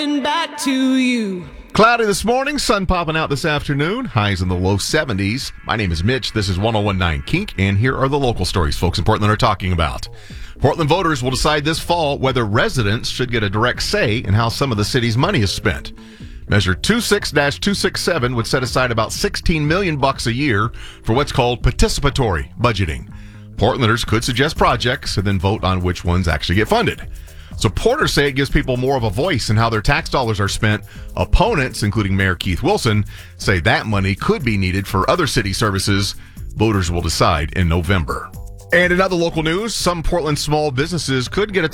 Back to you. Cloudy this morning, sun popping out this afternoon, highs in the low 70s. My name is Mitch. This is 1019 Kink, and here are the local stories folks in Portland are talking about. Portland voters will decide this fall whether residents should get a direct say in how some of the city's money is spent. Measure 26-267 would set aside about $16 million a year for what's called participatory budgeting. Portlanders could suggest projects and then vote on which ones actually get funded. Supporters say it gives people more of a voice in how their tax dollars are spent. Opponents, including Mayor Keith Wilson, say that money could be needed for other city services. Voters will decide in November. And in other local news, some Portland small businesses could get a